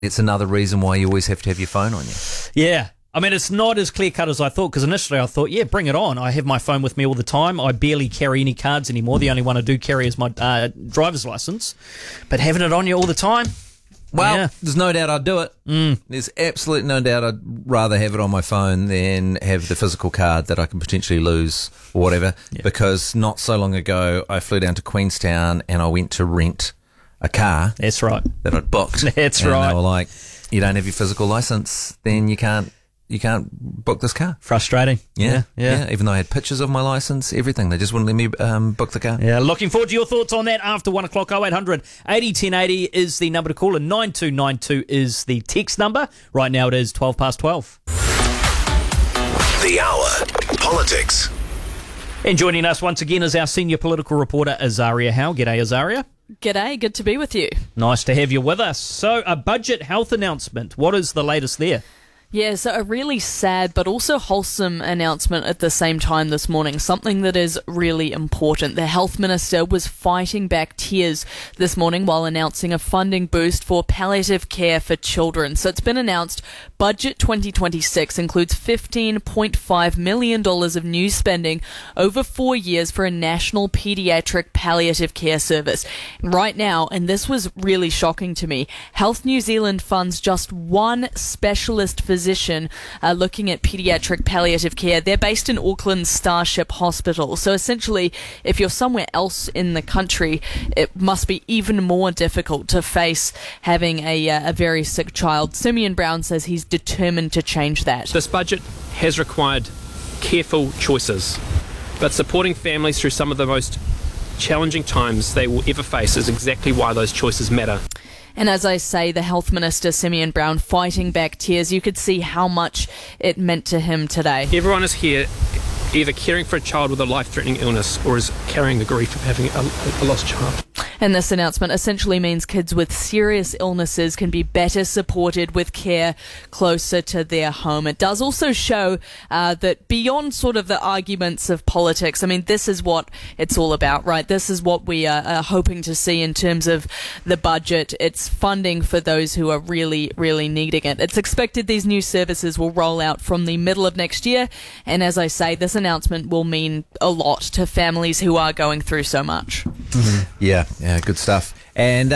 It's another reason why you always have to have your phone on you. Yeah. I mean, it's not as clear-cut as I thought, because initially I thought, yeah, bring it on. I have my phone with me all the time. I barely carry any cards anymore. The only one I do carry is my driver's license. But having it on you all the time... Well, there's no doubt I'd do it. There's absolutely no doubt I'd rather have it on my phone than have the physical card that I can potentially lose or whatever. Yeah. Because not so long ago, I flew down to Queenstown and I went to rent a car. That's right. That I'd booked. That's and right. They were like, you don't have your physical license, then you can't book this car. Frustrating. Yeah. Even though I had pictures of my license, everything, they just wouldn't let me book the car. Yeah, looking forward to your thoughts on that after 1 o'clock. 0800 80 1080 is the number to call, and 9292 is the text number. Right now it is 12 past 12. The Hour. Politics. And joining us once again is our senior political reporter, Azaria Howe. G'day, Azaria. G'day, good to be with you. Nice to have you with us. So, a budget health announcement. What is the latest there? Yeah, so a really sad but also wholesome announcement at the same time this morning, something that is really important. The Health Minister was fighting back tears this morning while announcing a funding boost for palliative care for children. So it's been announced Budget 2026 includes $15.5 million of new spending over 4 years for a national paediatric palliative care service. Right now, and this was really shocking to me, Health New Zealand funds just one specialist physician looking at paediatric palliative care. They're based in Auckland's Starship Hospital. So essentially, if you're somewhere else in the country, it must be even more difficult to face having a very sick child. Simeon Brown says he's determined to change that. This budget has required careful choices, but supporting families through some of the most challenging times they will ever face is exactly why those choices matter. And as I say, the Health Minister, Simeon Brown, fighting back tears. You could see how much it meant to him today. Everyone is here either caring for a child with a life-threatening illness or is carrying the grief of having a lost child. And this announcement essentially means kids with serious illnesses can be better supported with care closer to their home. It does also show that beyond sort of the arguments of politics, I mean, this is what it's all about, right? This is what we are hoping to see in terms of the budget. It's funding for those who are really, really needing it. It's expected these new services will roll out from the middle of next year. And as I say, this announcement will mean a lot to families who are going through so much. Mm-hmm. Yeah, good stuff. And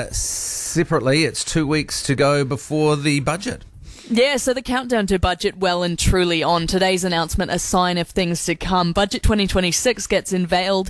separately, it's 2 weeks to go before the budget. Yeah, so the countdown to budget well and truly on. Today's announcement, a sign of things to come. Budget 2026 gets unveiled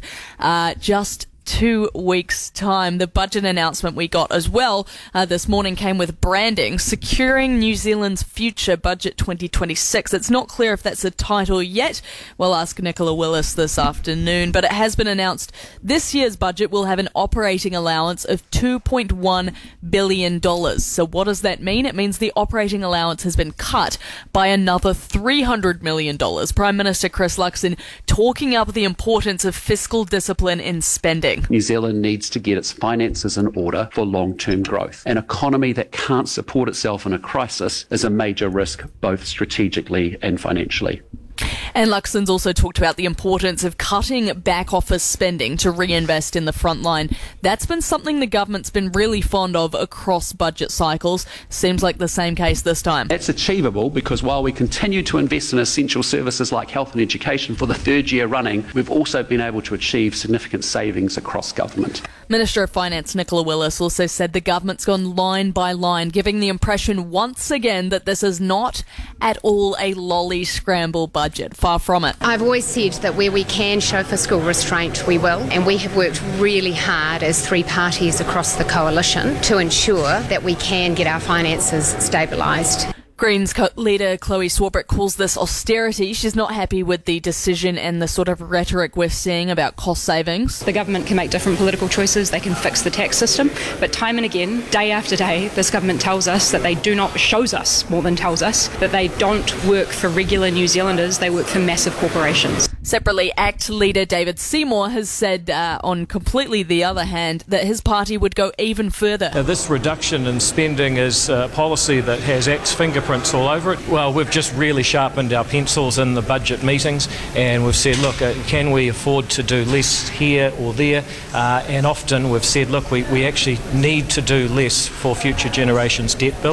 just 2 weeks' time. The budget announcement we got as well this morning came with branding, Securing New Zealand's Future Budget 2026. It's not clear if that's a title yet. We'll ask Nicola Willis this afternoon, but it has been announced this year's budget will have an operating allowance of $2.1 billion. So what does that mean? It means the operating allowance has been cut by another $300 million. Prime Minister Chris Luxon talking up the importance of fiscal discipline in spending. New Zealand needs to get its finances in order for long-term growth. An economy that can't support itself in a crisis is a major risk, both strategically and financially. And Luxon's also talked about the importance of cutting back office spending to reinvest in the front line. That's been something the government's been really fond of across budget cycles. Seems like the same case this time. That's achievable because while we continue to invest in essential services like health and education for the third year running, we've also been able to achieve significant savings across government. Minister of Finance Nicola Willis also said the government's gone line by line, giving the impression once again that this is not at all a lolly scramble budget. Far from it. I've always said that where we can show fiscal restraint, we will. And we have worked really hard as three parties across the coalition to ensure that we can get our finances stabilised. Greens leader Chloe Swarbrick calls this austerity. She's not happy with the decision and the sort of rhetoric we're seeing about cost savings. The government can make different political choices, they can fix the tax system, but time and again, day after day, this government tells us that they do not, shows us more than tells us, that they don't work for regular New Zealanders, they work for massive corporations. Separately, ACT leader David Seymour has said, on completely the other hand, that his party would go even further. This reduction in spending is a policy that has ACT's fingerprints all over it. Well, we've just really sharpened our pencils in the budget meetings, and we've said, look, can we afford to do less here or there? And often we've said, look, we actually need to do less for future generations' debt bill.